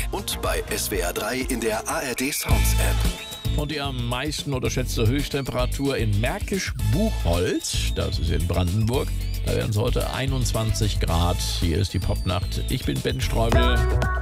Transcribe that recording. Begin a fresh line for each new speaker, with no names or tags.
und bei SWR3 in der ARD Sounds App.
Und die am meisten unterschätzte Höchsttemperatur in Märkisch-Buchholz, das ist in Brandenburg. Da werden es heute 21 Grad. Hier ist die Popnacht. Ich bin Ben Streubel.